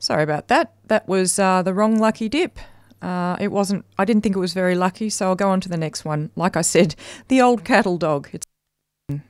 Sorry about that. That was the wrong lucky dip. It wasn't. I didn't think it was very lucky, so I'll go on to the next one. Like I said, the old cattle dog. It's